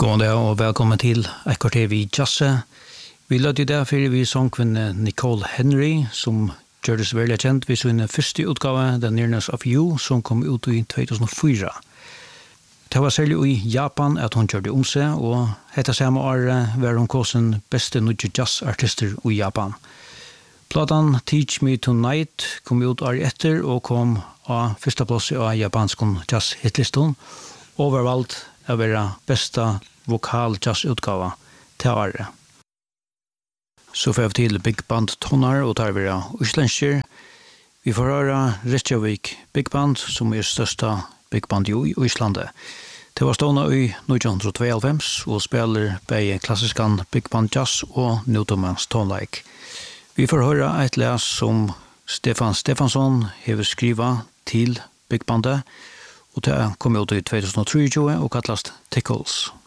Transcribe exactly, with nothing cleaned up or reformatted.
God dag og velkommen til et kvarter vi jazze. Vi lødde i dag for vi sangkvinne Nicole Henry, som gjør det så veldig kjent ved sin første utgave, The Nearness of You, som kom ut i två tusen och fyra. Det var særlig i Japan at hun gjorde om seg, og etter samme år var hun kåsen beste nødje jazzartister i Japan. Platan Teach Me Tonight kom ut år etter og kom av første plass av japansk jazz-hitlisten, overvalgt av være beste vokal jazzutgave til året. Så får vi til Big Band Tonar og tar vi av Øslandskjer. Vi får høre Reykjavik Big Band, som er største Big Band i Øslandet. Det var stående i nitton tvåoghalvfems og spiller begge klassiske Big Band Jazz og Newtomans tonlike. Vi får høre et les som Stefan Stefansson har skrivet til Big Bandet, og det kom ut i två tusen och tre og kallast Tickles.